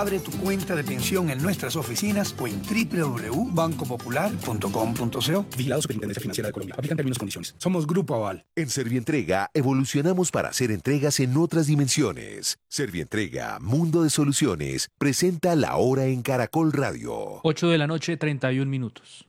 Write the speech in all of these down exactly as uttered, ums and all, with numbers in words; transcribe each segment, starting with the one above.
Abre tu cuenta de pensión en nuestras oficinas o en doble u doble u doble u punto banco popular punto com punto co. Vigilado Superintendencia Financiera de Colombia. Aplican términos y condiciones. Somos Grupo Aval. En Servientrega evolucionamos para hacer entregas en otras dimensiones. Servientrega, Mundo de Soluciones, presenta La Hora en Caracol Radio. ocho de la noche, treinta y un minutos.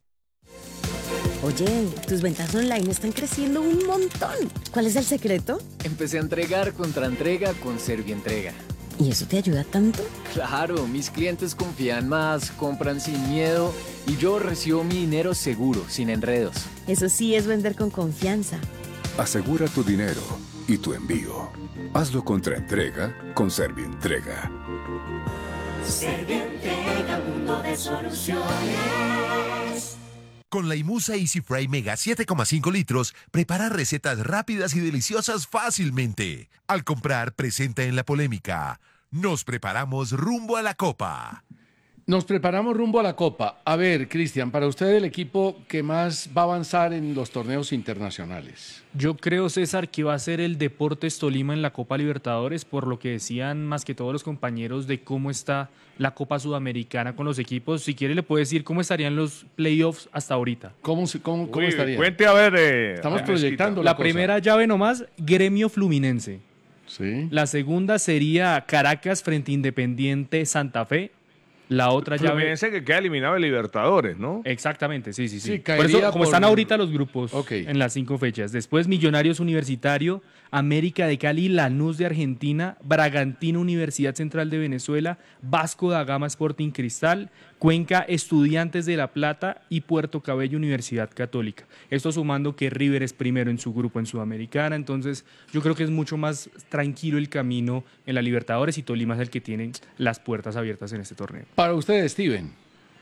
Oye, tus ventas online están creciendo un montón. ¿Cuál es el secreto? Empecé a entregar contra entrega con Servientrega. ¿Y eso te ayuda tanto? Claro, mis clientes confían más, compran sin miedo y yo recibo mi dinero seguro, sin enredos. Eso sí es vender con confianza. Asegura tu dinero y tu envío. Hazlo contra entrega con Servientrega. Servientrega, mundo de soluciones. Con la Imusa Easy Fry Mega siete coma cinco litros, prepara recetas rápidas y deliciosas fácilmente. Al comprar, presenta en la polémica. Nos preparamos rumbo a la Copa. Nos preparamos rumbo a la Copa. A ver, Cristian, para usted el equipo que más va a avanzar en los torneos internacionales. Yo creo, César, que va a ser el Deportes Tolima en la Copa Libertadores, por lo que decían más que todos los compañeros de cómo está la Copa Sudamericana con los equipos. Si quiere le puedo decir cómo estarían los playoffs hasta ahorita. ¿Cómo, cómo, cómo Uy, estarían? Cuente a ver. Eh, Estamos a proyectando La, la, la primera llave nomás, Gremio Fluminense. Sí. La segunda sería Caracas frente a Independiente Santa Fe. La otra llave... Fluminense que queda eliminado de Libertadores, ¿no? Exactamente, sí, sí, sí. Sí, por caería eso, como por- están ahorita los grupos Ok. en las cinco fechas. Después Millonarios Universitario, América de Cali, Lanús de Argentina, Bragantino Universidad Central de Venezuela, Vasco da Gama Sporting Cristal, Cuenca Estudiantes de La Plata y Puerto Cabello Universidad Católica. Esto sumando que River es primero en su grupo en Sudamericana, entonces yo creo que es mucho más tranquilo el camino en la Libertadores y Tolima es el que tiene las puertas abiertas en este torneo. Para usted, Steven.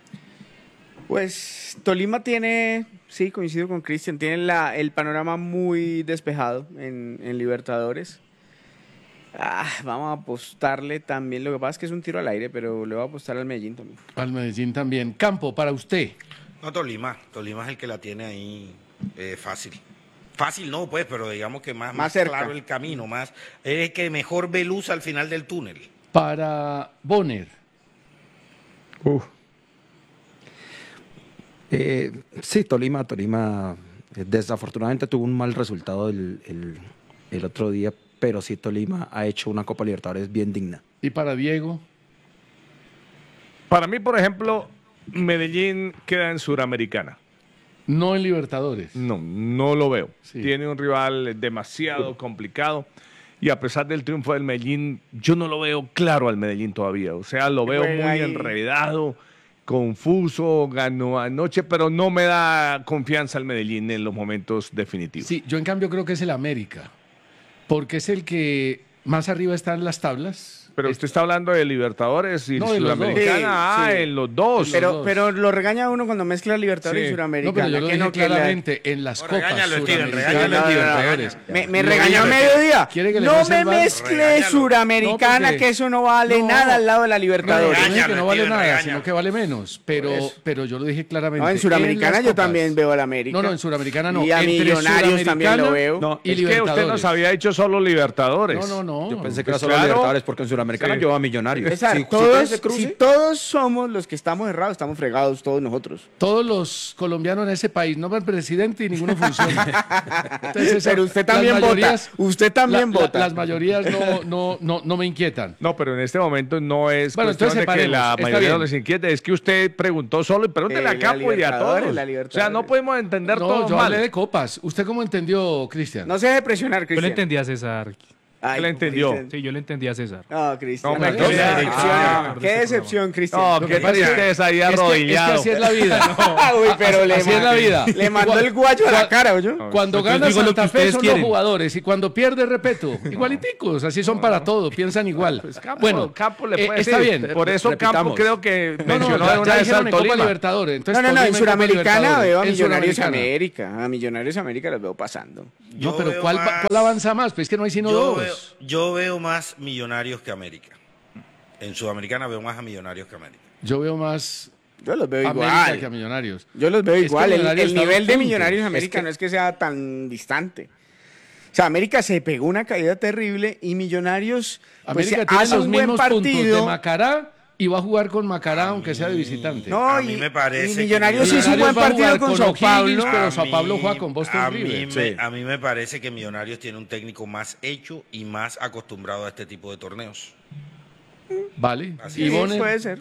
Pues Tolima tiene, sí, coincido con Cristian, tiene la, el panorama muy despejado en, en Libertadores. Ah, vamos a apostarle también, lo que pasa es que es un tiro al aire, pero le voy a apostar al Medellín también. Al Medellín también. Campo, para usted. No, Tolima. Tolima es el que la tiene ahí eh, fácil. Fácil no, pues, pero digamos que más, Más más cerca. claro el camino, más es el que mejor ve luz al final del túnel. Para Bonner. Uf. Eh, sí, Tolima, Tolima eh, desafortunadamente tuvo un mal resultado el, el, el otro día, pero sí Tolima ha hecho una Copa Libertadores bien digna. Y para Diego. Para mí, por ejemplo, Medellín queda en Suramericana. No en Libertadores. No, no lo veo. Sí. Tiene un rival demasiado complicado. Y a pesar del triunfo del Medellín, yo no lo veo claro al Medellín todavía. O sea, lo veo Juega muy ahí. enredado, confuso, ganó anoche, pero no me da confianza el Medellín en los momentos definitivos. Sí, yo en cambio creo que es el América, porque es el que más arriba está en las tablas. Pero usted está hablando de Libertadores y No, de los dos. Sudamericana. Sí, ah, sí. en los dos. Pero, dos. pero lo regaña uno cuando mezcla Libertadores Sí. y No, Suramericana. pero yo lo que dije no, que la- claramente, en las No, copas regáñalo, Steven, suramericanas regáñalo, y no, no, no, Libertadores. Me, me No, regañó a regáñalo, mediodía. ¿Quiere que le No pase me el bar? mezcle Regáñalo. Suramericana, No, porque- que eso no vale No. nada al lado de la No, Libertadores. yo no dije que Regáñalo, no vale Steven, nada, regáñalo. sino que vale menos. Pero, Por eso. pero yo lo dije claramente. No, en Suramericana las yo copas. también veo al América. No, no, en Suramericana no. Y a Entre Millonarios también lo Suramericana veo. No, y es que usted Libertadores. nos había dicho solo Libertadores. No, no, no. Yo pensé que pues era solo claro. Libertadores, porque en Suramericana Sí. yo a Millonarios. César, Si- si todos, todo ese cruce- si todos somos los que estamos errados, estamos fregados todos nosotros. Todos los colombianos en ese país nombran presidente y ninguno funciona. Entonces, esa- Pero usted las también vota. mayorías- Usted también la- la- vota. las mayorías no, no, no, no me inquietan. No, pero en este momento no es Bueno, cuestión entonces de que separemos, la está mayoría bien. no les inquiete. Es que usted preguntó solo y pregúntele Eh, a la Campo y a Libertadores, todos. la O Libertadores. sea, no podemos entender No, todo yo mal. hablé de copas. ¿Usted cómo entendió, Cristian? No se deje presionar, Yo le Cristian. entendí a César. Ay, ¿Qué le entendió? Cristian. Sí, yo le entendí a César. No, Cristian. No, me qué quedé decepción, ah, qué decepción, Cristian. No, Lo qué que pasa es que- tristeza ahí Es que, es que arrodillado. así es la vida. Uy, pero así, le así es la mandó- vida. Le mandó Cu- el guayo a la cu- cara, ¿oyó? Cuando Entonces gana digo lo que Santa Fe ustedes son quieren. los jugadores y cuando pierde, repeto. Igualiticos, así son para todo, piensan igual. Pues Campo, Bueno, Campo le eh, puede está decir. bien. Por eso Campo Repitamos. creo que No, no, mencionó ya, de una ya vez dijeron al en Copa Tolima. Libertadores. Entonces, No, no, no, en Tolima Copa Suramericana Libertadores, veo a en Millonarios Suramericana. América. A Millonarios América los veo pasando. Yo No, pero veo ¿cuál, más- ¿cuál avanza más? Pues es que no hay sino yo dos. Veo, yo veo más Millonarios que América. En Sudamericana veo más a Millonarios que América. Yo veo más Yo los veo América igual. que a Millonarios. Yo los veo Es que igual. El, Millonarios el está a nivel dos de puntos. Millonarios América Es que- no es que sea tan distante. O sea, América se pegó una caída terrible y Millonarios pues, América tiene hace los un buen mismos puntos partido. de Macará y va a jugar con Macará aunque sea de visitante. No, A y, mí me parece y que Millonarios hizo un Millonarios buen va a partido jugar con con Sao O'Higgins, Paulo. pero A Sao Paulo mí- juega con Boston a River. Mí me, Sí. A mí me parece que Millonarios tiene un técnico más hecho y más acostumbrado a este tipo de torneos. Vale. Así Y es. Bonner, Puede ser.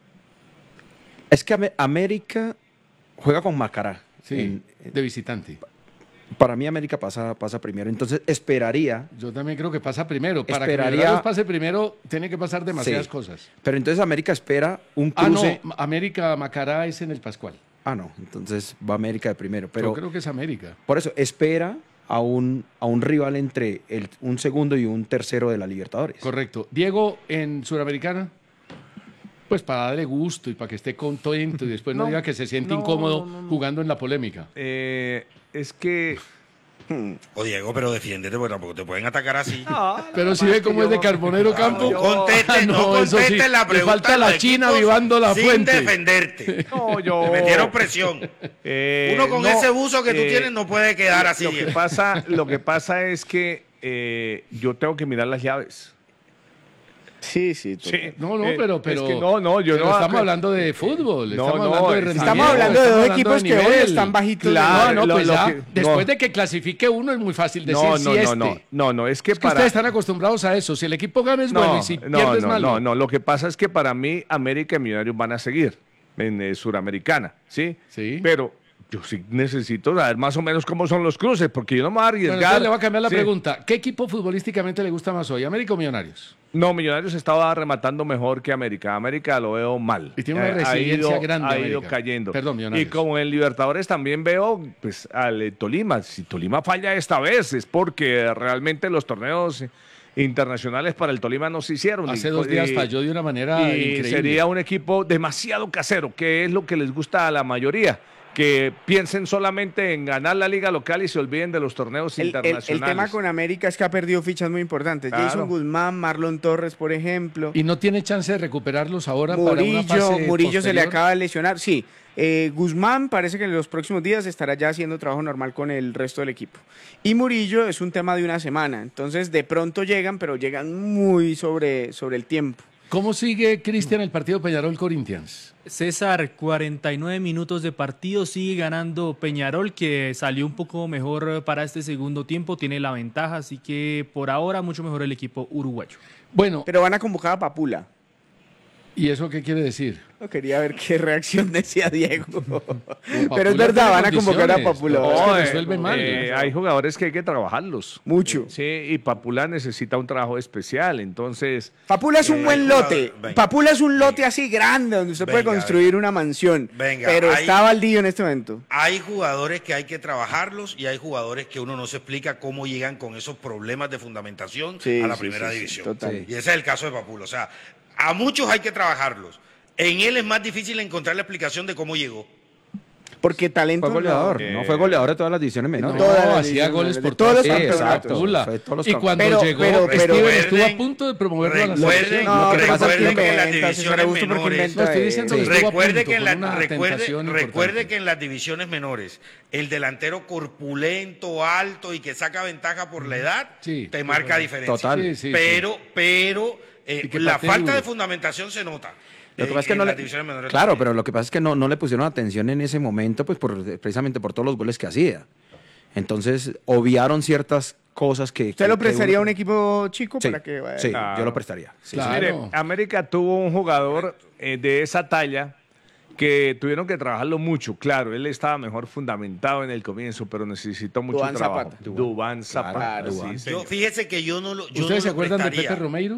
Es que Ame- América juega con Macará. sí, En- de visitante. para mí América pasa, pasa primero. Entonces esperaría, Yo también creo que pasa primero. Para que Esperaría- Millonarios pase primero, tiene que pasar demasiadas Sí. cosas. pero entonces América espera un Ah, no, cruce. América Macará es en el Pascual. Ah, no, entonces va América de primero. Pero Yo creo que es América. por eso, espera a un, a un rival entre el, un segundo y un tercero de la Libertadores. Correcto. Diego, en Suramericana, pues para darle gusto y para que esté contento y después no, No, diga que se siente no, incómodo no, no. jugando en la polémica. Eh, es que O Diego, pero defiéndete porque tampoco te pueden atacar así. Pero si ve cómo es de Carbonero Campo. No contestes, no, No, eso sí, contestes la le pregunta. falta de la los China equipos avivando la sin fuente. defenderte. no, yo Te metieron presión. Eh, Uno con no, ese buzo que tú eh, tienes no puede quedar así. Lo que Diego. pasa, lo que pasa es que eh, yo tengo que mirar las llaves. Sí, sí. Sí. total. No, no, Eh, pero, es pero, que no, no, yo pero no- estamos hablando de fútbol, No, estamos no, hablando de estamos rendimiento, hablando de dos estamos equipos que nivel. hoy están bajitos de Claro, No, no, lo- pues lo ya, que- después no. de que clasifique uno es muy fácil decir No, si no, este. no, no, no, no, es que Es que para ustedes están acostumbrados a eso. Si el equipo gana es bueno y si no, pierde es no, malo. no, no, lo que pasa es que para mí América y Millonarios van a seguir en eh, Suramericana, ¿sí? Sí. Pero yo sí necesito saber más o menos cómo son los cruces, porque yo no me voy a Bueno, arriesgar. entonces le voy a cambiar la Sí. pregunta. ¿Qué equipo futbolísticamente le gusta más hoy, América o Millonarios? No, Millonarios estaba rematando mejor que América. América lo veo mal. Y tiene una Eh, resiliencia ha ido, grande Ha ido América. cayendo. Perdón, Millonarios. Y como en Libertadores también veo pues, al eh, Tolima. Si Tolima falla esta vez es porque realmente los torneos internacionales para el Tolima no se hicieron. Hace Y- dos días y- falló de una manera y increíble. sería un equipo demasiado casero, que es lo que les gusta a la mayoría. Que piensen solamente en ganar la liga local y se olviden de los torneos El, el- internacionales. el tema con América es que ha perdido fichas muy importantes. Claro. Jason Guzmán, Marlon Torres, por ejemplo. Y no tiene chance de recuperarlos ahora para una Murillo, fase Murillo se le posterior. acaba de lesionar. Sí, eh, Guzmán parece que en los próximos días estará ya haciendo trabajo normal con el resto del equipo. Y Murillo es un tema de una semana. Entonces, de pronto llegan, pero llegan muy sobre, sobre el tiempo. ¿Cómo sigue, Cristian, el partido Peñarol-Corinthians? César, cuarenta y nueve minutos de partido, sigue ganando Peñarol, que salió un poco mejor para este segundo tiempo, tiene la ventaja, así que por ahora mucho mejor el equipo uruguayo. Bueno, Pero van a convocar a Papula. ¿y eso qué quiere decir? No, quería ver qué reacción decía Diego. Pero Papula es verdad, tiene van a convocar a condiciones, Papula. no, No, es que eh, resuelve mal. eh, ¿no? hay jugadores que hay que trabajarlos. Mucho. Sí, y Papula necesita un trabajo especial, entonces... Papula es un Eh, buen hay lote. jugador- venga. Papula es un lote así grande donde usted puede Venga, construir una mansión. Venga, pero hay- está baldío en este momento. Hay jugadores que hay que trabajarlos y hay jugadores que uno no se explica cómo llegan con esos problemas de fundamentación Sí, a la sí, primera sí, sí, división. total. Y ese es el caso de Papulo. O sea, a muchos hay que trabajarlos. En él es más difícil encontrar la explicación de cómo llegó. Porque talento. Fue goleador, no. no, fue goleador de todas las divisiones menores. No, todas las hacía divisiones goles de por todos los todas Sí, partes, exacto, Papula. fue todos los Y campos. cuando Pero- llegó, pero- pero- Steven estuvo recuerden- a punto de promoverlo a la recuerden- selección. No, Lo que pasa es que recuerden que en las inventa, César divisiones Augusto, porque menores... inventa, No, estoy eh, diciendo que sí. estuvo a Recuerde punto que, en con la- una recuerde, tentación recuerde importante. que en las divisiones menores, el delantero corpulento, alto y que saca ventaja por la edad, Sí. te marca diferencia. Total. Sí, sí, pero, pero eh, Y que la patee falta duro. de fundamentación se nota. Lo que en- pasa es que en no las le, divisiones menores claro, también. pero lo que pasa es que no, no le pusieron atención en ese momento, pues por, precisamente por todos los goles que hacía. Entonces, obviaron ciertas cosas que... ¿Usted que- lo que prestaría a uno- un equipo chico Sí, para que vaya? sí, Claro. yo lo prestaría. Sí, Claro. Mire, América tuvo un jugador eh, de esa talla que tuvieron que trabajarlo mucho. Claro, él estaba mejor fundamentado en el comienzo, pero necesitó mucho Duván trabajo. Zapata. Dubán Zapata. Claro, sí, Duván. señor. Yo, fíjese que yo no lo yo ¿Ustedes no se lo acuerdan de prestaría. Pepe Romeiro?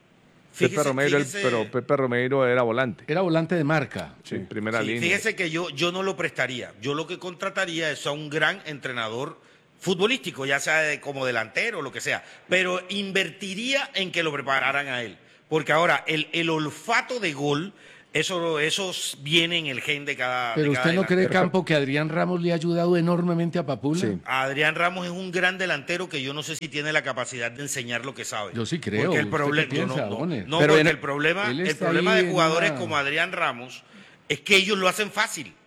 Pepe Fíjese- Romeiro, el- fíjese- pero Pepe Romeiro era volante. Era volante de marca. Sí, primera Sí, línea. fíjese que yo, yo no lo prestaría. Yo lo que contrataría es a un gran entrenador futbolístico, ya sea de- como delantero o lo que sea, pero invertiría en que lo prepararan a él. Porque ahora el, el olfato de gol, eso, eso viene en el gen de cada Pero de cada usted no cree, delantero. Campo, que Adrián Ramos le ha ayudado enormemente a Papula. Sí. Adrián Ramos es un gran delantero que yo no sé si tiene la capacidad de enseñar lo que sabe. Yo sí creo. Porque el ¿Usted qué problema, piensa, no, no, Bonner? no, Pero porque en- el problema, Él el está problema ahí de en jugadores una- como Adrián Ramos es que ellos lo hacen fácil. O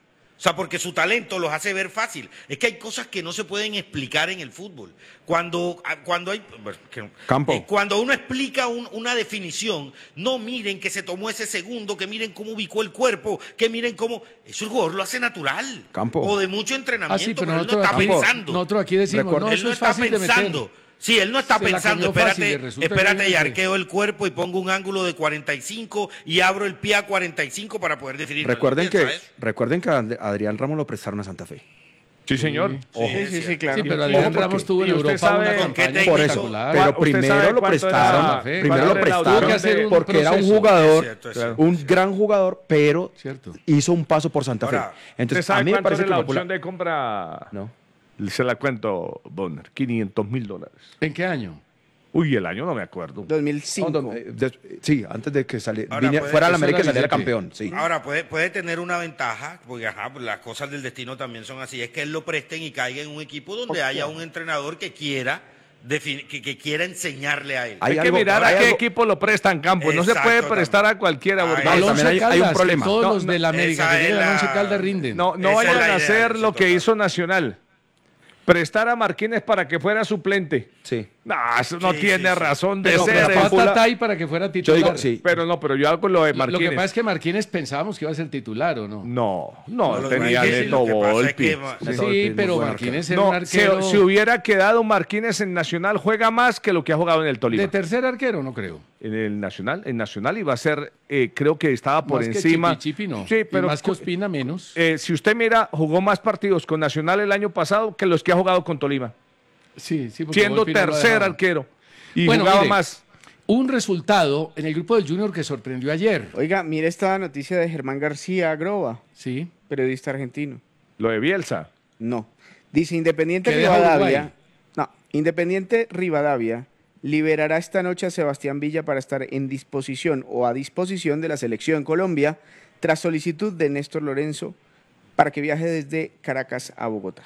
sea, porque su talento los hace ver fácil. Es que hay cosas que no se pueden explicar en el fútbol. Cuando, cuando hay... Campo. Eh, cuando uno explica un- una definición, no miren que se tomó ese segundo, que miren cómo ubicó el cuerpo, que miren cómo... Eso el jugador lo hace natural. Campo. O de mucho entrenamiento, Ah, sí, pero pero, él no nosotros está aquí- pensando. nosotros aquí decimos, Recuerda- no, él eso no es está fácil de meter. pensando. Sí, él no está Se la pensando, comió fácil, espérate, le resulta espérate y bien. arqueo el cuerpo y pongo un ángulo de cuarenta y cinco y abro el pie a cuarenta y cinco para poder definir. Recuerden que, ¿Sabes? recuerden que a And- Adrián Ramos lo prestaron a Santa Fe. Sí, señor. Ojo. Sí, sí, sí, claro. Sí, pero Ojo, Adrián porque- Ramos tuvo en y usted Europa sabe una con qué campaña técnico- Por eso, espectacular. pero ¿Usted sabe primero lo cuánto prestaron, era- primero cuánto lo era la prestaron Tuvo que hacer un porque era un proceso. jugador, Es cierto, es cierto. un gran jugador, pero Cierto. hizo un paso por Santa Fe. Ahora, Entonces, ¿Usted a sabe mí me cuánto parece era que la lo popular- opción de compra? No. Se la cuento, Bonner. quinientos mil dólares. ¿En qué año? Uy, el año no me acuerdo. dos mil cinco. No, no, eh, des- sí, antes de que saliera, Ahora, puede- fuera a la eso América y era saliera billete. campeón. Sí. Ahora, puede, puede tener una ventaja, porque ajá, pues las cosas del destino también son así, es que él lo presten y caiga en un equipo donde haya un entrenador que quiera, defini- que, que quiera enseñarle a él. Hay Hay, que algo- mirar hay a qué algo- equipo lo prestan campo. No se Exacto, puede prestar a cualquiera. Ahí porque- está. No, también hay- hay un que problema. Todos No, los no, de la América esa que es llegan a la- Once Caldas rinden. No, no Esa vayan es la a idea, hacer sí, lo que total. hizo Nacional. Prestar a Martínez para que fuera suplente. Sí. No, eso no Sí, tiene sí, sí. razón de Pero ser. prestó a Fula- Tatay para que fuera Yo titular. digo, sí. Pero no, pero yo hago lo de Lo- Martínez. Lo que pasa es que Martínez pensábamos que iba a ser titular, ¿o no? No, no, No, lo tenía que pasa es- Neto lo que pasa es Volpi. que- Neto Sí, Volpi es muy pero buen Martínez era No, un si, arquero si hubiera quedado Martínez en Nacional, juega más que lo que ha jugado en el Tolima. de tercer arquero, no creo. En el Nacional, en Nacional iba a ser, eh, creo que estaba por Más que encima. Chipi, Chipi, no. Sí, Y pero más que Ospina, menos. eh, si usted mira, jugó más partidos con Nacional el año pasado que los que ha jugado con Tolima, Sí, sí, porque siendo Volpi no lo tercer dejaba. arquero y Bueno, jugaba mire, más. Un resultado en el grupo del Junior que sorprendió ayer. Oiga, mire esta noticia de Germán García Groba, Sí. periodista argentino. Lo de Bielsa. No. Dice Independiente Que deja Rivadavia. Uruguay. No, Independiente Rivadavia liberará esta noche a Sebastián Villa para estar en disposición o a disposición de la selección Colombia tras solicitud de Néstor Lorenzo para que viaje desde Caracas a Bogotá.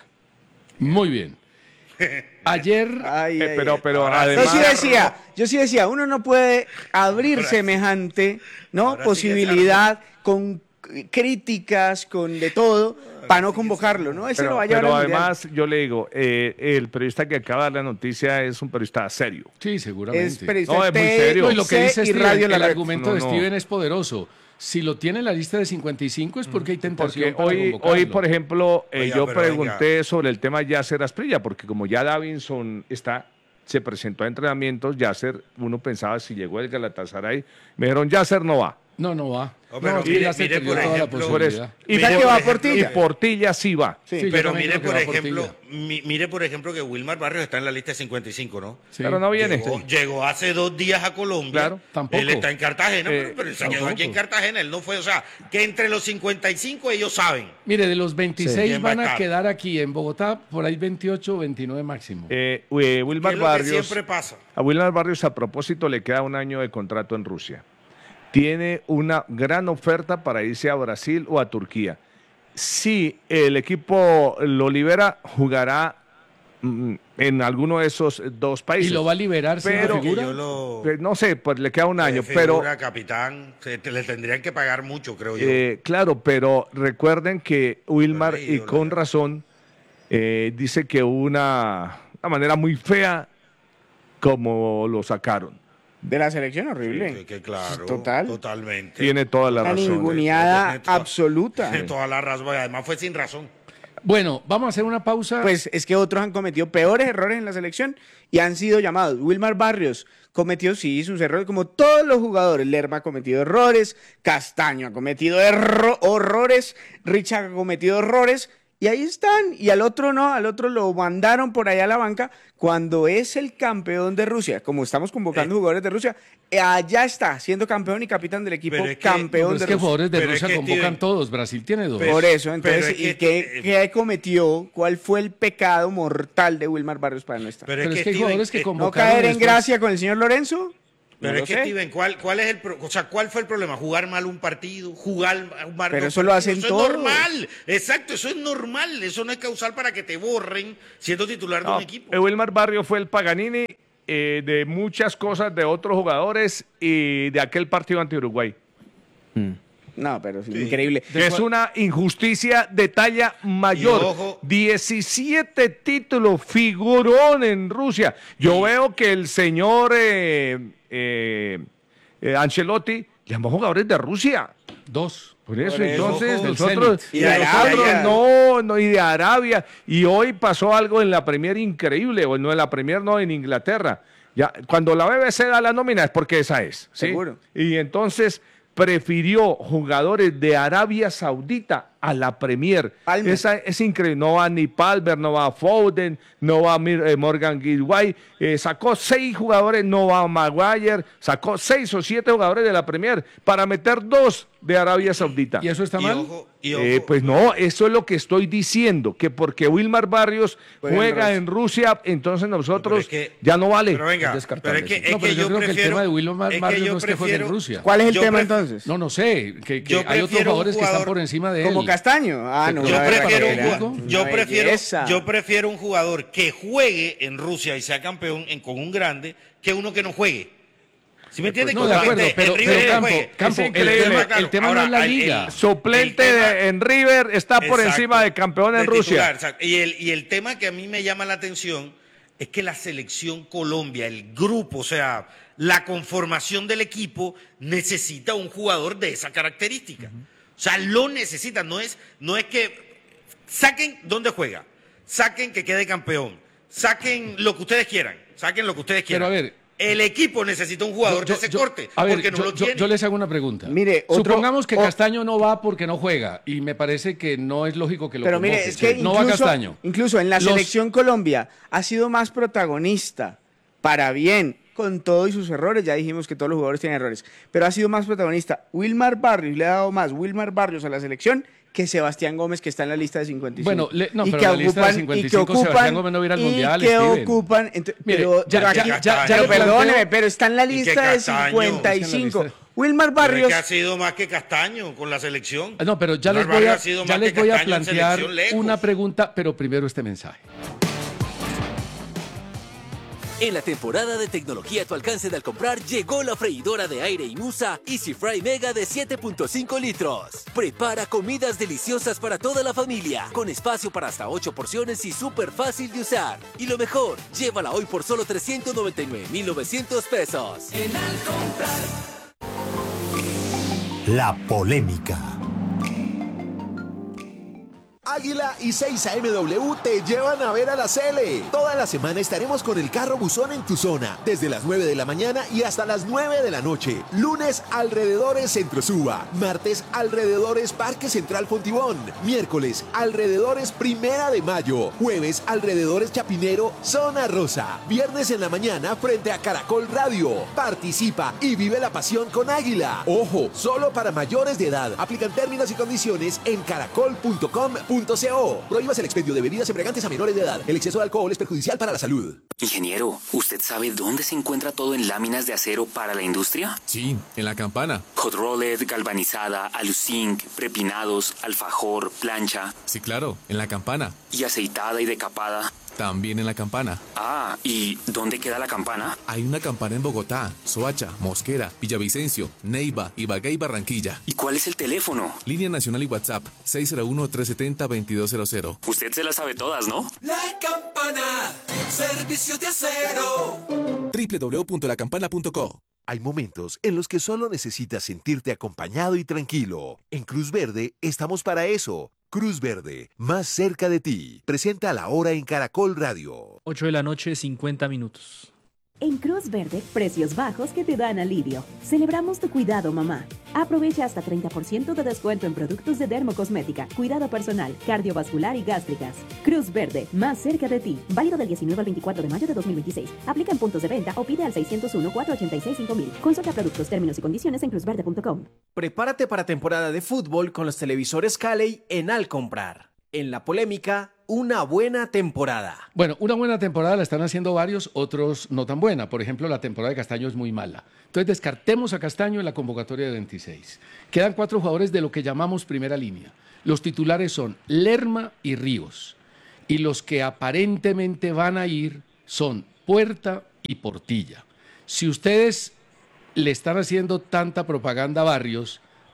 Muy bien. Ayer, Ay, Eh, ay, pero, ay. pero Ahora, además. Yo sí decía, yo sí decía, uno no puede abrir Ahora sí. semejante, ¿no? Ahora sí que posibilidad con críticas, con de todo, para no convocarlo, ¿no? Ese Pero, lo va a llevar pero al Mundial. además, yo le digo, eh, el periodista que acaba de dar la noticia es un periodista serio. sí, seguramente. Es periodista No, es muy T, serio. No, y lo que C dice y Steven, Radio La el Red. argumento No, de no. Steven es poderoso. Si lo tiene en la lista de cincuenta y cinco es porque hay tentación Porque para hoy, convocarlo. hoy, por ejemplo, eh, Oiga, yo pero pregunté sobre el tema Yasser Asprilla, porque como ya Davinson está, se presentó a entrenamientos, Yasser, uno pensaba si llegó el Galatasaray, me dijeron Yasser no va. No, no va. No, pero es que mire- ya se mire, perdió por toda la ejemplo, Por eso. posibilidad. Y, Mire, que por va ejemplo, Portilla. y Portilla sí va. Sí. Sí, yo Pero también mire, creo que por va ejemplo, Portilla. mi- mire, por ejemplo, que Wilmar Barrios está en la lista de cincuenta y cinco, ¿no? Sí. Pero no viene. Llegó, llegó hace dos días a Colombia. Claro, tampoco. Él está en Cartagena, Eh, pero, pero él se quedó tampoco. aquí en Cartagena. Él no fue, o sea, que entre los cincuenta y cinco ellos saben. Mire, de los veintiséis ¿Quién va a van a estar? quedar aquí en Bogotá, por ahí veintiocho o veintinueve máximo. Eh, eh, Que Wilmar es lo que Barrios, siempre pasa. a Wilmar Barrios a propósito le queda un año de contrato en Rusia. Tiene una gran oferta para irse a Brasil o a Turquía. Si el equipo lo libera, jugará mm, en alguno de esos dos países. y lo va a liberar sin pero- la figura. Que yo lo- Eh, No sé, pues le queda un año, de pero figura, capitán, se- te- le tendrían que pagar mucho, creo yo. eh, claro, pero recuerden que Wilmar, Pues, y ídolo, con ¿no? razón, eh, dice que una, una manera muy fea como lo sacaron. De la selección, horrible. Que, que claro, Total. totalmente. Tiene toda la Una razón. ninguneada Tiene toda- absoluta. Tiene toda la razón, además fue sin razón. Bueno, vamos a hacer una pausa. Pues es que otros han cometido peores errores en la selección y han sido llamados. Wilmar Barrios cometió, sí, sus errores, como todos los jugadores. Lerma ha cometido errores, Castaño ha cometido erro- horrores, Richard ha cometido errores, y ahí están. Y al otro no, al otro lo mandaron por allá a la banca cuando es el campeón de Rusia. Como estamos convocando Eh. jugadores de Rusia, eh, allá está, siendo campeón y capitán del equipo, Pero es que- campeón Pero es de que Rusia. jugadores de Pero es Rusia que convocan Steven- todos. Brasil tiene dos. Pero- Por eso, entonces, pero es ¿y que- qué, qué cometió? ¿Cuál fue el pecado mortal de Wilmar Barrios para no estar? Pero, Pero es es que, que hay Steven, jugadores que eh, ¿No convocaron caer en después. gracia con el señor Lorenzo? Pero No es lo que, sé. Steven, ¿cuál, ¿cuál es el pro- o sea, cuál fue el problema? ¿Jugar mal un partido? ¿Jugar mal Pero dos eso lo partidos? hacen Eso todos. es normal. Exacto, eso es normal. Eso no es causal para que te borren siendo titular de No, un equipo. eh, Wilmar Barrio fue el Paganini eh, de muchas cosas de otros jugadores y de aquel partido ante Uruguay. No, pero es increíble. Es una injusticia de talla mayor. Y ojo. diecisiete títulos, figurón en Rusia. Yo veo que el señor eh, eh, eh, Ancelotti llamó jugadores de Rusia. Dos. Por eso, Por eso, entonces, del nosotros, Zenit. Y de nosotros Arabia. no, no, y de Arabia. Y hoy pasó algo en la Premier increíble, o no en la Premier, no, en Inglaterra. Ya, cuando la B B C da la nómina es porque esa es. ¿sí? Seguro. Y entonces prefirió jugadores de Arabia Saudita a la Premier. Palmer. Esa es increíble. No va ni Palmer, no va Foden, no va Mir- eh, Morgan Guilguay. Eh, sacó seis jugadores, no va Maguire. Sacó seis o siete jugadores de la Premier para meter dos de Arabia Saudita. ¿Y eso está Y mal? ojo, y ojo. Eh, pues no, eso es lo que estoy diciendo, que porque Wilmar Barrios Juega en juega Rusia. en Rusia, entonces nosotros Pero es que- ya no vale. Pero venga, Es descartable, pero es que, sí. es No, pero que yo, yo creo que el prefiero- tema de Wilmar es que Barrios yo no es que juegue en prefiero- Rusia. ¿Cuál es el Yo tema pref- entonces? No, no sé, que, que Yo hay otros prefiero un jugadores que están jugador por encima de él. Como Castaño. Ah, no. Yo una prefiero, un barbaridad. jugua- Una yo, prefiero, belleza. yo prefiero un jugador que juegue en Rusia y sea campeón en- con un grande que uno que no juegue. ¿Sí me entiendes? No, de acuerdo, Este, pero, en River pero que Campo, juegue. Campo, Es el increíble. tema, Claro, el tema no ahora, es la el- el- liga. Suplente el tema- de- en River está por Exacto. encima de campeón en De Rusia. titular, exacto. Y el, y el tema que a mí me llama la atención es que la selección Colombia, el grupo, o sea, la conformación del equipo necesita un jugador de esa característica. O sea, lo necesita, no es, no es que saquen dónde juega, saquen que quede campeón, saquen lo que ustedes quieran, saquen lo que ustedes quieran. Pero a ver, el equipo necesita un jugador Yo- de ese yo- corte, a ver, porque no yo, lo yo- tiene. yo les hago una pregunta. Mire, otro- Supongamos que o- Castaño no va porque no juega y me parece que no es lógico que lo Pero mire, convoque. es que no va incluso, Castaño. incluso en la Los- selección Colombia ha sido más protagonista, para bien, con todo y sus errores. Ya dijimos que todos los jugadores tienen errores, pero ha sido más protagonista. Wilmar Barrios le ha dado más Wilmar Barrios a la selección que Sebastián Gómez, que está en la lista de cincuenta y cinco. Bueno, le- no, Y pero que en la lista de ocupan- cincuenta y y que cinco Sebastián ocupan- Gómez no viene al y Mundial, que Steven. ocupan, ent- Mire, pero, ya- pero ya- aquí- ya- ya pero le planteo- perdóneme, pero está en la Y que lista de Castaño, cincuenta y está en la cinco. lista. Wilmar Pero es Barrios, que ha sido más que Castaño con la selección. Ah, No, pero ya les Wilmar voy a, Barrios ha sido ya más les que voy a Castaño en plantear selección lejos. una pregunta, pero primero este mensaje. En la temporada de tecnología a tu alcance de al comprar, llegó la freidora de aire Inusa Easy Fry Mega de siete punto cinco litros. Prepara comidas deliciosas para toda la familia, con espacio para hasta ocho porciones y súper fácil de usar. Y lo mejor, llévala hoy por solo trescientos noventa y nueve mil novecientos pesos. En al comprar. La polémica. Águila y seis A M W te llevan a ver a la Cele. Toda la semana estaremos con el carro buzón en tu zona, desde las nueve de la mañana y hasta las nueve de la noche. Lunes, alrededores Centro Suba. Martes, alrededores Parque Central Fontibón. Miércoles, alrededores Primera de Mayo. Jueves, alrededores Chapinero, Zona Rosa. Viernes en la mañana, frente a Caracol Radio. Participa y vive la pasión con Águila. Ojo, solo para mayores de edad. Aplican términos y condiciones en caracol punto com punto co. Prohíbas el expendio de bebidas embriagantes a menores de edad. El exceso de alcohol es perjudicial para la salud. Ingeniero, ¿usted sabe dónde se encuentra todo en láminas de acero para la industria? Sí, en la campana. Hot rolled, galvanizada, aluzinc, prepinados, alfajor, plancha. Sí, claro, en la campana. ¿Y aceitada y decapada? También en la campana. Ah, ¿y dónde queda la campana? Hay una campana en Bogotá, Soacha, Mosquera, Villavicencio, Neiva, Ibagué y Barranquilla. ¿Y cuál es el teléfono? Línea nacional y WhatsApp seis cero uno, tres siete cero, dos dos cero cero. Usted se las sabe todas, ¿no? La campana, servicio de acero. doble u doble u doble u punto la campana punto co. Hay momentos en los que solo necesitas sentirte acompañado y tranquilo. En Cruz Verde estamos para eso. Cruz Verde, más cerca de ti. Presenta la hora en Caracol Radio. ocho de la noche, cincuenta minutos. En Cruz Verde, precios bajos que te dan alivio. Celebramos tu cuidado, mamá. Aprovecha hasta treinta por ciento de descuento en productos de dermocosmética, cuidado personal, cardiovascular y gástricas. Cruz Verde, más cerca de ti. Válido del diecinueve al veinticuatro de mayo de dos mil veintiséis. Aplica en puntos de venta o pide al seiscientos uno, cuatrocientos ochenta y seis, cinco mil. Consulta productos, términos y condiciones en cruz verde punto com. Prepárate para temporada de fútbol con los televisores Calley en Al Comprar. En la polémica, una buena temporada. Bueno, una buena temporada la están haciendo varios, otros no tan buena. Por ejemplo, la temporada de Castaño es muy mala. Entonces descartemos a Castaño en la convocatoria de veintiséis. Quedan cuatro jugadores de lo que llamamos primera línea. Los titulares son Lerma y Ríos. Y los que aparentemente van a ir son Puerta y Portilla. Si ustedes le están haciendo tanta propaganda a Barrios,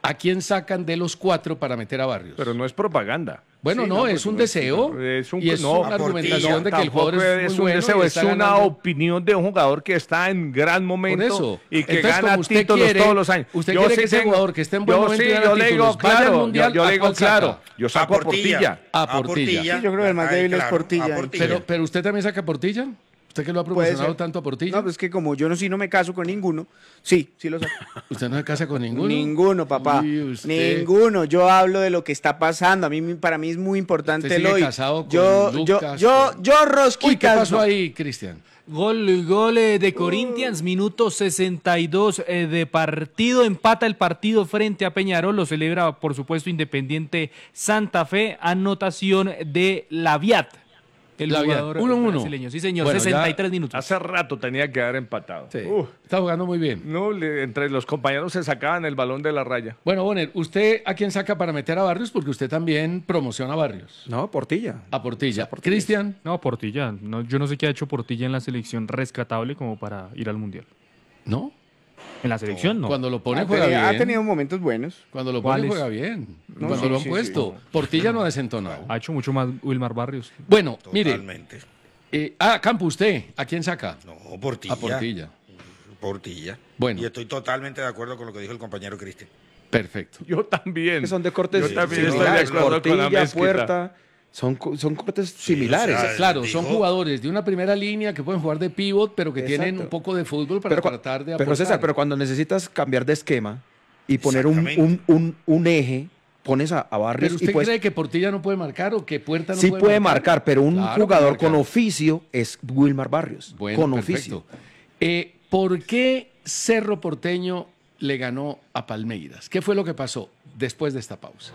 ¿A quién sacan de los cuatro para meter a Barrios? Pero no es propaganda. Bueno, Sí, no, no, es pues, un no, deseo es un- y es no, una argumentación de que el Tampoco jugador es, es muy un bueno deseo, y es está una ganando. opinión de un jugador que está en gran momento eso. y que Entonces, gana como usted títulos quiere- todos los años. usted quiere que ese jugador que esté en buen yo momento sí, y gana yo le digo títulos, vaya al claro, Mundial, yo, yo ¿a le digo cuál saca? claro, yo saco a Portilla. A Portilla. Sí, yo creo que el más Ay, débil es claro, Portilla. a Portilla. Pero, pero usted también saca a Portilla. ¿Usted que lo ha Puede promocionado ser. tanto a Portilla? No, pues que como yo no, sí no me caso con ninguno, sí, sí lo saco. ¿Usted no se casa con ninguno? Ninguno, papá. Uy, usted- Ninguno. Yo hablo de lo que está pasando. A mí, para mí es muy importante Usted el sigue hoy. casado con yo, yo, Lucas, yo, con- yo, Rosquitas. Uy, ¿qué pasó no. ahí, Cristian? Gol, gol eh, de Corinthians, minuto sesenta y dos eh, de partido, empata el partido frente a Peñarol, lo celebra por supuesto Independiente Santa Fe, anotación de Laviat, el Laviat, jugador uno a uno. brasileño. Sí señor, Bueno, sesenta y ya tres minutos. Hace rato tenía que haber empatado. Uf, Está jugando muy bien. no, le- entre los compañeros se sacaban el balón de la raya. Bueno, Bonner, ¿usted a quién saca para meter a Barrios? Porque usted también promociona a Barrios. No, Portilla. A Portilla. Cristian. No, Portilla, no, yo no sé qué ha hecho Portilla en la selección rescatable como para ir al Mundial. ¿No? En la selección no. Cuando lo pone Ha juega tenido- bien. ha tenido momentos buenos. Cuando lo pone ¿Cuáles? juega bien. No, Cuando sí, lo han sí, puesto. Portilla no ha desentonado. Ha hecho mucho más Wilmar Barrios. Bueno, mire. Totalmente. eh, ah, Campo, ¿usted a quién saca? No, Portilla. A Portilla. Portilla. Bueno. Y estoy totalmente de acuerdo con lo que dijo el compañero Cristian. Perfecto. Yo también. Que son de cortes Yo también estoy de similares. acuerdo con la Portilla, mezquita. Puerta, son, co- son cortes similares. o sea, Claro, dijo- son jugadores de una primera línea que pueden jugar de pivot, pero que Exacto. tienen un poco de fútbol para Pero, cua- tratar de pero aportar. César, pero cuando necesitas cambiar de esquema y poner un, Exactamente. un, un, un eje, pones a, a Barrios ¿Pero y usted pues cree que Portilla no puede marcar o que Puerta no sí puede, puede marcar, pero un Claro que jugador marca. con oficio es Wilmar Barrios. Bueno, con perfecto. oficio. Eh, ¿Por qué Cerro Porteño le ganó a Palmeiras? ¿Qué fue lo que pasó después de esta pausa?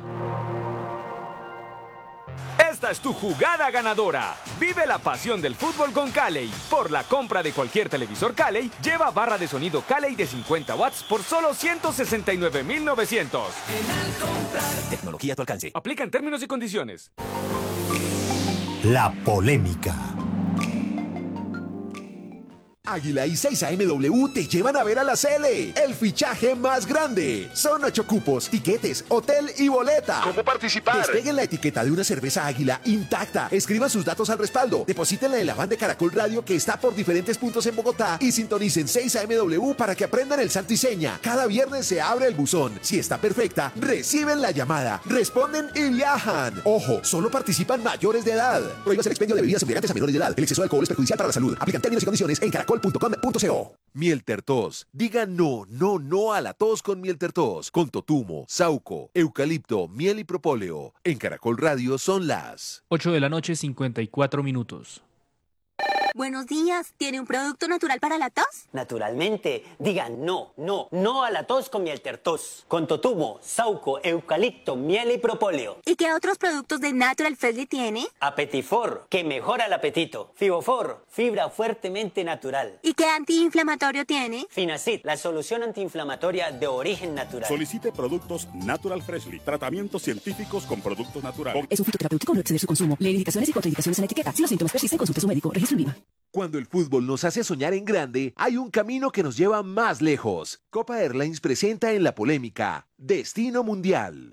Esta es tu jugada ganadora. Vive la pasión del fútbol con Calley. Por la compra de cualquier televisor Calley, lleva barra de sonido Calley de cincuenta watts por solo ciento sesenta y nueve mil novecientos. Tecnología a tu alcance. Aplica en términos y condiciones. La polémica. Águila y seis A M W te llevan a ver a la Cele, el fichaje más grande. Son ocho cupos, tiquetes, hotel y boleta. ¿Cómo participar? Despeguen la etiqueta de una cerveza Águila intacta. Escriban sus datos al respaldo. Deposítenla en la van de Caracol Radio que está por diferentes puntos en Bogotá y sintonicen seis A M W para que aprendan el santo y seña. Cada viernes se abre el buzón. Si está perfecta, reciben la llamada, responden y viajan. Ojo, solo participan mayores de edad. Prohíbas el expendio de bebidas embriagantes a menores de edad. El exceso de alcohol es perjudicial para la salud. Aplican términos y condiciones en caracol punto com punto co. Mieltertos. Diga no, no, no a la tos con Mieltertos. Con totumo, sauco, eucalipto, miel y propóleo. En Caracol Radio son las ocho de la noche, cincuenta y cuatro minutos. Buenos días, ¿tiene un producto natural para la tos? Naturalmente, digan no, no, no a la tos con Mieltertos. Con totumo, sauco, eucalipto, miel y propóleo. ¿Y qué otros productos de Natural Freshly tiene? Apetifor, que mejora el apetito. Fibofor, fibra fuertemente natural. ¿Y qué antiinflamatorio tiene? Finacid, la solución antiinflamatoria de origen natural. Solicite productos Natural Freshly. Tratamientos científicos con productos naturales. Es un fitoterapéutico, no exceder su consumo. Lee indicaciones y contraindicaciones en la etiqueta. Si los síntomas persisten, consulte a su médico. Registro INVIMA. Cuando el fútbol nos hace soñar en grande, hay un camino que nos lleva más lejos. Copa Airlines presenta en la polémica Destino Mundial.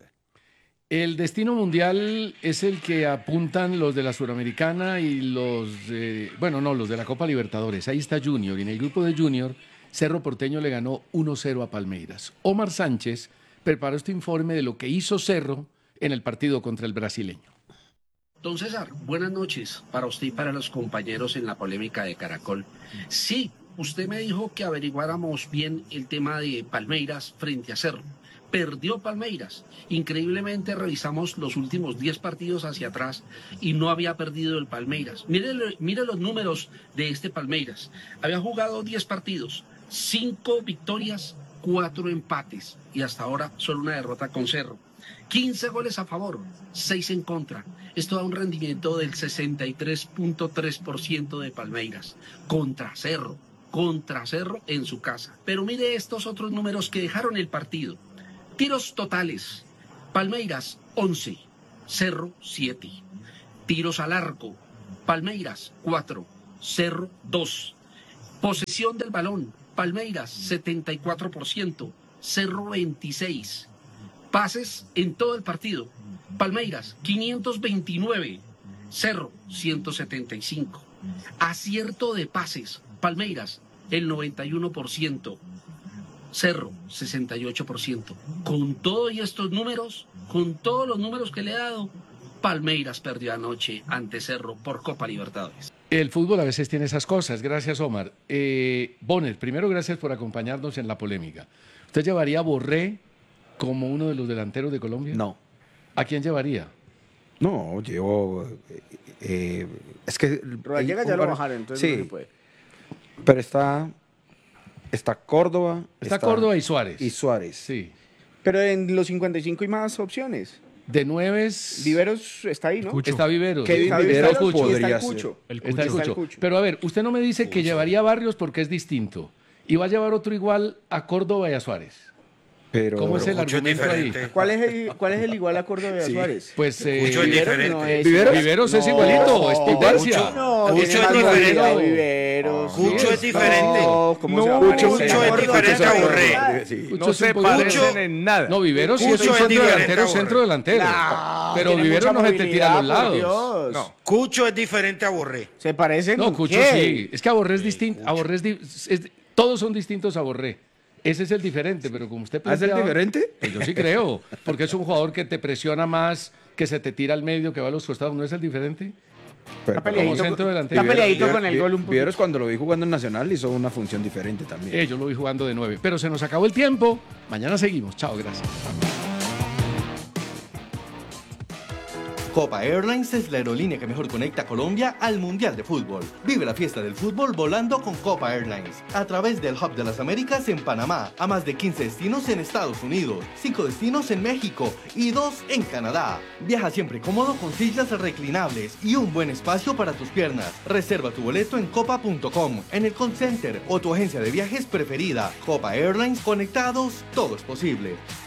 El destino mundial es el que apuntan los de la Suramericana y los, de, bueno, no, los de la Copa Libertadores. Ahí está Junior. Y en el grupo de Junior, Cerro Porteño le ganó uno cero a Palmeiras. Omar Sánchez preparó este informe de lo que hizo Cerro en el partido contra el brasileño. Don César, buenas noches para usted y para los compañeros en la polémica de Caracol. Sí, usted me dijo que averiguáramos bien el tema de Palmeiras frente a Cerro. Perdió Palmeiras. Increíblemente revisamos los últimos diez partidos hacia atrás y no había perdido el Palmeiras. Mire, mire los números de este Palmeiras. Había jugado diez partidos, cinco victorias, cuatro empates y hasta ahora solo una derrota con Cerro. quince goles a favor, seis en contra. Esto da un rendimiento del sesenta y tres punto tres por ciento de Palmeiras contra Cerro, contra Cerro en su casa. Pero mire estos otros números que dejaron el partido. Tiros totales, Palmeiras once, Cerro siete. Tiros al arco, Palmeiras cuatro, Cerro dos. Posesión del balón, Palmeiras setenta y cuatro por ciento, Cerro veintiséis. Pases en todo el partido. Palmeiras, quinientos veintinueve. Cerro, ciento setenta y cinco. Acierto de pases. Palmeiras, el noventa y uno por ciento. Cerro, sesenta y ocho por ciento. Con todos estos números, con todos los números que le he dado, Palmeiras perdió anoche ante Cerro por Copa Libertadores. El fútbol a veces tiene esas cosas. Gracias, Omar. Eh, Bonner, primero gracias por acompañarnos en la polémica. ¿Usted llevaría a Borré como uno de los delanteros de Colombia? No. ¿A quién llevaría? No, llevo... Eh, es que... Rodallega ya lo bajaron, entonces sí, no se puede. Pero está... Está Córdoba. Está, está Córdoba y Suárez. Y Suárez. Sí. Pero en los cincuenta y cinco hay más opciones. De nueves... Viveros está ahí, ¿no? Cucho. Está Viveros. Kevin está Viveros, Viveros podría está el Cucho. El Cucho. Está el Está el Cucho. Cucho. Pero a ver, usted no me dice que llevaría a Barrios porque es distinto. Y va a llevar otro igual a Córdoba y a Suárez. Pero, ¿Cómo es el argumento ahí? ¿Cuál es el, ¿Cuál es el igual a Córdoba y a Sí. Suárez? Pues eh, Cucho es Viveros diferente. no es- Viveros, Viveros es No, igualito, es potencia. Cucho- No, Cucho tiene es más diferente. movilidad, Viveros. Cucho es diferente. No, ¿cómo se va a Cucho, parecer? Cucho es Córdoba, diferente a Córdoba. Borré. Sí. Cucho No es un se poco- parecen en nada. No, Viveros sí es Cucho un es centro diferente delantero, a Borré. centro delantero. No, Pero tiene Viveros mucha no se te tira a los movilidad, por lados. Dios. No. Cucho es diferente a Borré. ¿Se parecen? No, en Cucho qué? sí. Es que a Borré es distinto. A Borré es, di- es- todos son distintos a Borré. Ese es el diferente, pero como usted ¿Ah, es el planteaba- diferente? Pues yo sí creo, porque es un jugador que te presiona más, que se te tira al medio, que va a los costados. ¿No es el diferente? Pero, Está peleadito, como centro con- delantero. está peleadito Viveros- con el gol un poquito. Viveros cuando lo vi jugando en Nacional hizo una función diferente también. Eh, yo lo vi jugando de nueve. Pero se nos acabó el tiempo. Mañana seguimos. Chao, gracias. Copa Airlines es la aerolínea que mejor conecta a Colombia al Mundial de Fútbol. Vive la fiesta del fútbol volando con Copa Airlines. A través del Hub de las Américas en Panamá, a más de quince destinos en Estados Unidos, cinco destinos en México y dos en Canadá. Viaja siempre cómodo con sillas reclinables y un buen espacio para tus piernas. Reserva tu boleto en copa punto com, en el call center o tu agencia de viajes preferida. Copa Airlines, conectados, todo es posible.